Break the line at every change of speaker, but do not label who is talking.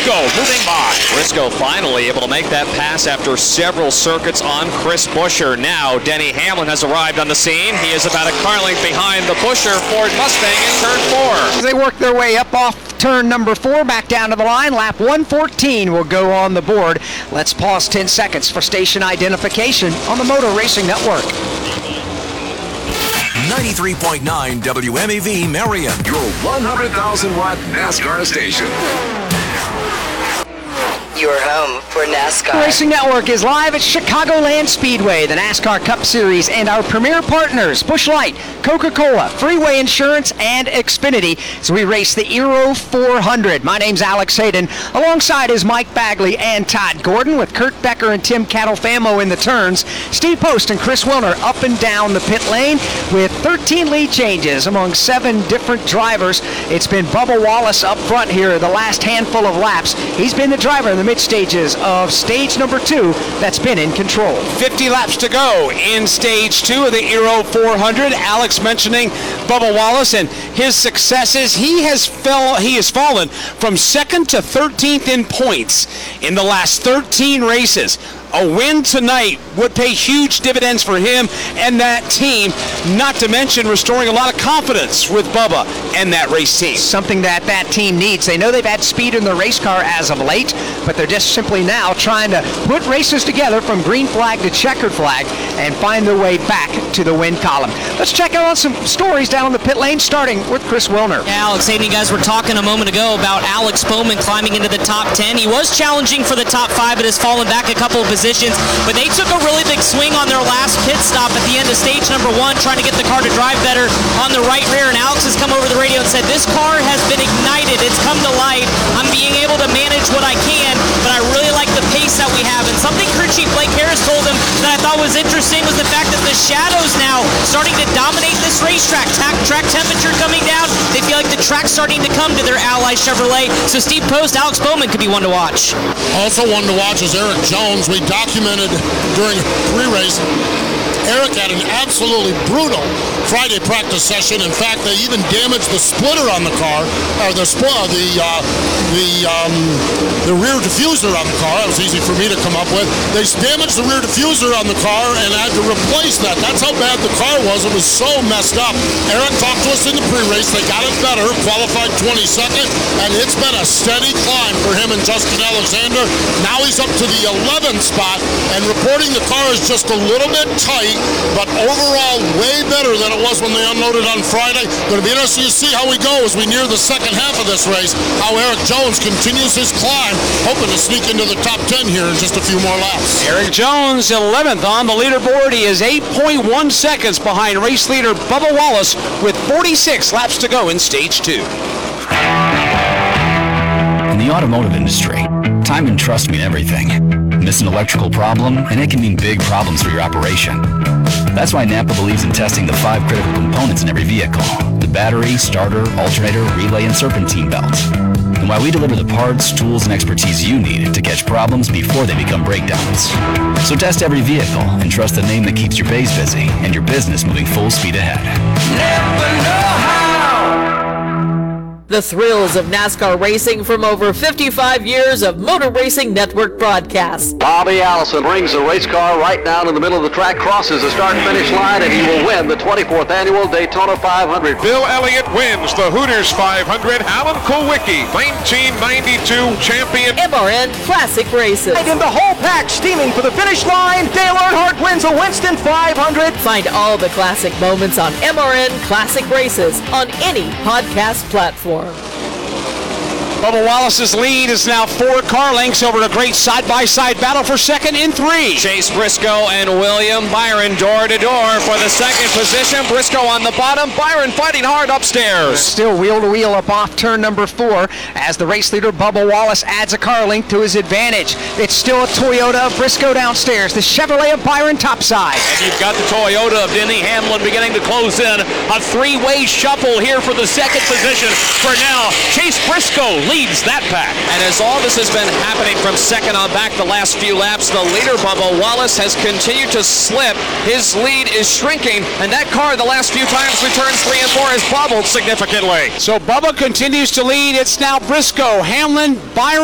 Briscoe moving by.
Briscoe finally able to make that pass after several circuits on Chris Buescher. Now Denny Hamlin has arrived on the scene. He is about a car length behind the Buescher Ford Mustang in turn 4.
As they work their way up off turn number 4, back down to the line, lap 114 will go on the board. Let's pause 10 seconds for station identification on the Motor Racing Network.
93.9 WMAV Marion, your 100,000-watt NASCAR station.
Your home for NASCAR.
The Racing Network is live at Chicagoland Speedway, the NASCAR Cup Series, and our premier partners, Busch Light, Coca-Cola, Freeway Insurance, and Xfinity, as we race the Aero 400. My name's Alex Hayden. Alongside is Mike Bagley and Todd Gordon, with Kurt Becker and Tim Catalfamo in the turns. Steve Post and Chris Wilner up and down the pit lane with 13 lead changes among 7 different drivers. It's been Bubba Wallace up front here the last handful of laps. He's been the driver in the mid stages of stage number 2 that's been in control.
50 laps to go in stage 2 of the Aero 400. Alex mentioning Bubba Wallace and his successes. He has fallen from 2nd to 13th in points in the last 13 races. A win tonight would pay huge dividends for him and that team, not to mention restoring a lot of confidence with Bubba and that race team.
Something that team needs. They know they've had speed in their race car as of late, but they're just simply now trying to put races together from green flag to checkered flag and find their way back to the win column. Let's check out on some stories down the pit lane, starting with Chris Wilner.
Yeah, Alex Hayden, you guys were talking a moment ago about Alex Bowman climbing into the top 10. He was challenging for the top 5, but has fallen back a couple of positions. But they took a really big swing on their last pit stop at the end of stage number 1, trying to get the car to drive better on the right rear. And Alex has come over the radio and said, this car has been ignited. It's come to life. I'm being able to manage what I can, but I really like the pace that we have. And something crew chief Blake Harris told him that I thought was interesting was the fact that the shadows now starting to dominate this racetrack. Track temperature coming down. They feel like the track's starting to come to their ally Chevrolet. So Steve Post, Alex Bowman could be one to watch.
Also one to watch is Eric Jones. We documented during pre-race, Eric had an absolutely brutal Friday practice session. In fact, they even damaged the splitter on the car, or the rear diffuser on the car. That was easy for me to come up with. They damaged the rear diffuser on the car and had to replace that. That's how bad the car was. It was so messed up. Eric talked to us in the pre-race. They got it better, qualified 22nd, and it's been a steady climb for him and Justin Alexander. Now he's up to the 11th spot, and reporting the car is just a little bit tight, but overall way better than it was when they unloaded on Friday. Going to be interesting to see how we go as we near the second half of this race, how Eric Jones continues his climb, hoping to sneak into the top 10 here in just a few more laps.
Eric Jones, 11th on the leaderboard. He is 8.1 seconds behind race leader Bubba Wallace with 46 laps to go in stage 2.
In the automotive industry, time and trust mean everything. Miss an electrical problem, and it can mean big problems for your operation. That's why Napa believes in testing the 5 critical components in every vehicle: the battery, starter, alternator, relay, and serpentine belt. And why we deliver the parts, tools, and expertise you need to catch problems before they become breakdowns. So test every vehicle and trust the name that keeps your bays busy and your business moving full speed ahead.
Never know how.
The thrills of NASCAR racing from over 55 years of Motor Racing Network broadcasts.
Bobby Allison brings the race car right down in the middle of the track, crosses the start-finish line, and he will win the 24th annual Daytona 500.
Bill Elliott wins the Hooters 500. Alan Kulwicki, 1992 champion.
MRN Classic Races.
Right in the whole pack, steaming for the finish line. Dale Earnhardt wins a Winston 500.
Find all the classic moments on MRN Classic Races on any podcast platform.
Bubba Wallace's lead is now 4 car lengths over a great side-by-side battle for 2nd in 3.
Chase Briscoe and William Byron door to door for the 2nd position. Briscoe on the bottom, Byron fighting hard upstairs.
Still wheel to wheel up off turn number 4 as the race leader Bubba Wallace adds a car length to his advantage. It's still a Toyota of Briscoe downstairs, the Chevrolet of Byron topside.
And you've got the Toyota of Denny Hamlin beginning to close in. A 3-way shuffle here for the 2nd position. For now, Chase Briscoe leads that pack. And as all this has been happening from 2nd on back the last few laps, the leader, Bubba Wallace, has continued to slip. His lead is shrinking, and that car the last few times through turns 3 and 4 has bobbled significantly.
So Bubba continues to lead. It's now Briscoe, Hamlin, Byron,